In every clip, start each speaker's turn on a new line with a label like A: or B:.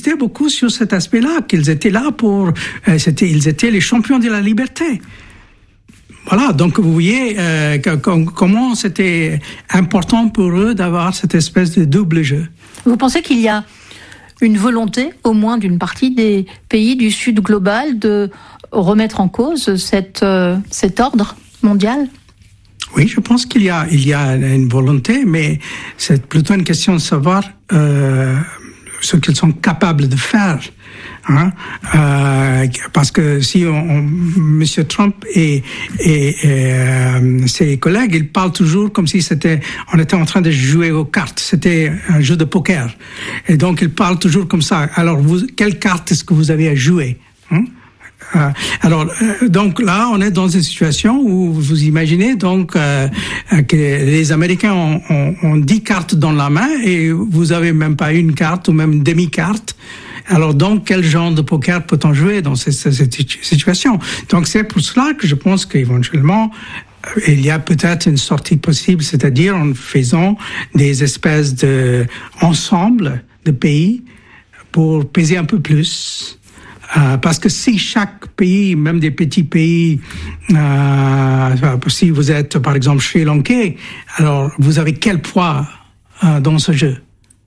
A: insisté beaucoup sur cet aspect-là, qu'ils étaient là ils étaient les champions de la liberté. Voilà, donc vous voyez comment c'était important pour eux d'avoir cette espèce de double jeu.
B: Vous pensez qu'il y a une volonté, au moins d'une partie des pays du Sud global, de remettre en cause cet ordre mondial ?
A: Oui, je pense qu'il y a une volonté, mais c'est plutôt une question de savoir ce qu'ils sont capables de faire. Parce que si Monsieur Trump et ses collègues, ils parlent toujours comme si on était en train de jouer aux cartes. C'était un jeu de poker. Et donc, ils parlent toujours comme ça. Alors, quelle carte est-ce que vous avez à jouer? Donc là, on est dans une situation où vous imaginez donc que les Américains ont 10 cartes dans la main et vous avez même pas une carte ou même une demi-carte. Alors donc, quel genre de poker peut-on jouer dans cette situation? Donc c'est pour cela que je pense qu'éventuellement, il y a peut-être une sortie possible, c'est-à-dire en faisant des espèces d'ensemble de pays pour peser un peu plus. Parce que si chaque pays, même des petits pays, si vous êtes par exemple Sri Lankais, alors vous avez quel poids dans ce jeu?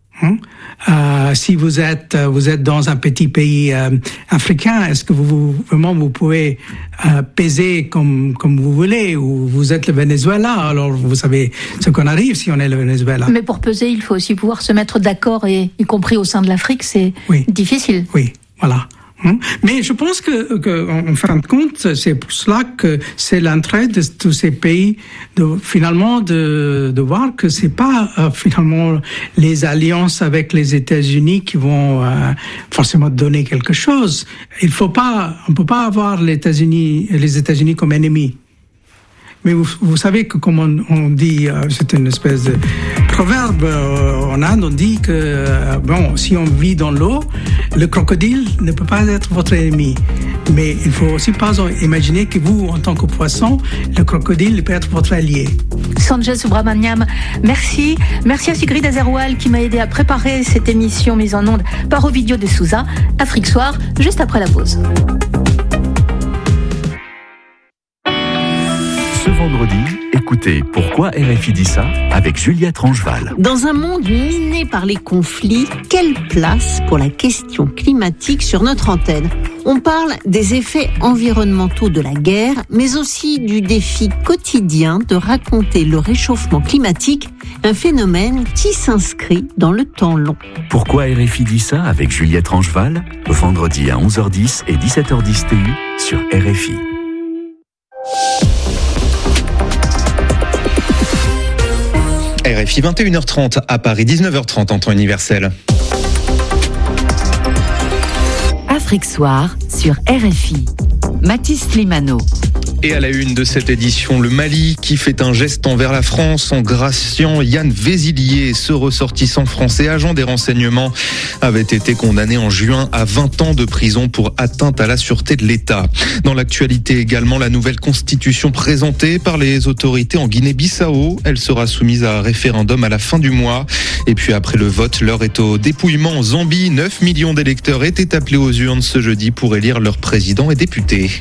A: Si vous êtes dans un petit pays africain, est-ce que vous pouvez peser comme vous voulez, ou vous êtes le Venezuela, alors vous savez ce qu'on arrive si on est le Venezuela.
B: Mais pour peser, il faut aussi pouvoir se mettre d'accord, et y compris au sein de l'Afrique, c'est difficile.
A: Oui, voilà. Mais je pense que en fin de compte, c'est pour cela que c'est l'entrée de tous ces pays finalement de voir que c'est pas finalement les alliances avec les États-Unis qui vont forcément donner quelque chose. On peut pas avoir les États-Unis comme ennemis. Mais vous savez que comme on dit, c'est une espèce de proverbe en Inde, on dit que si on vit dans l'eau, le crocodile ne peut pas être votre ennemi. Mais il faut aussi pas imaginer que vous, en tant que poisson, le crocodile peut être votre allié.
B: Sanjay Subrahmanyam, merci. Merci à Sigrid Azerwal qui m'a aidé à préparer cette émission mise en onde par Ovidio de Souza. Afrique Soir, juste après la pause.
C: Vendredi, écoutez Pourquoi RFI dit ça avec Juliette Rangeval.
D: Dans un monde miné par les conflits, quelle place pour la question climatique sur notre antenne? On parle des effets environnementaux de la guerre, mais aussi du défi quotidien de raconter le réchauffement climatique, un phénomène qui s'inscrit dans le temps long.
C: Pourquoi RFI dit ça avec Juliette Rangeval, vendredi à 11h10 et 17h10 TU sur RFI.
E: RFI 21h30 à Paris, 19h30 en temps universel.
F: Afrique Soir sur RFI. Mathis Limano.
E: Et à la une de cette édition, le Mali qui fait un geste envers la France en graciant Yann Vézilier. Ce ressortissant français, agent des renseignements, avait été condamné en juin à 20 ans de prison pour atteinte à la sûreté de l'État. Dans l'actualité également, la nouvelle constitution présentée par les autorités en Guinée-Bissau. Elle sera soumise à référendum à la fin du mois. Et puis après le vote, l'heure est au dépouillement en Zambie. 9 millions d'électeurs étaient appelés aux urnes ce jeudi pour élire leur président et députés.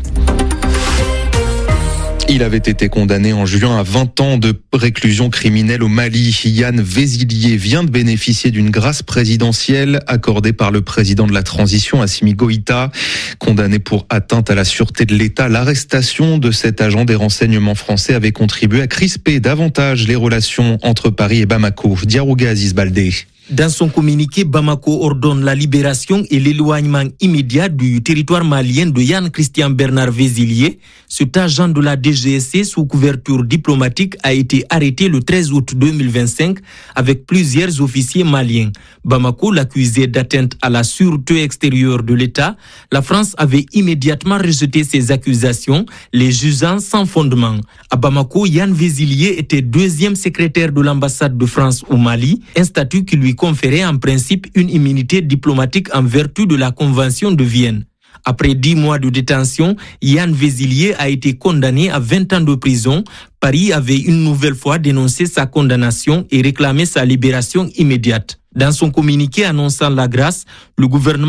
E: Il avait été condamné en juin à 20 ans de réclusion criminelle au Mali. Yann Vézilier vient de bénéficier d'une grâce présidentielle accordée par le président de la transition, Assimi Goïta. Condamné pour atteinte à la sûreté de l'État, l'arrestation de cet agent des renseignements français avait contribué à crisper davantage les relations entre Paris et Bamako. Diarouga Aziz Baldé.
G: Dans son communiqué, Bamako ordonne la libération et l'éloignement immédiat du territoire malien de Yann Christian Bernard Vézilier. Cet agent de la DGSC sous couverture diplomatique a été arrêté le 13 août 2025 avec plusieurs officiers maliens. Bamako l'accusait d'atteinte à la sûreté extérieure de l'État. La France avait immédiatement rejeté ces accusations, les jugeant sans fondement. À Bamako, Yann Vézilier était deuxième secrétaire de l'ambassade de France au Mali, un statut qui lui conférait en principe une immunité diplomatique en vertu de la Convention de Vienne. Après 10 mois de détention, Yann Vézilier a été condamné à 20 ans de prison. Paris avait une nouvelle fois dénoncé sa condamnation et réclamé sa libération immédiate. Dans son communiqué annonçant la grâce, le gouvernement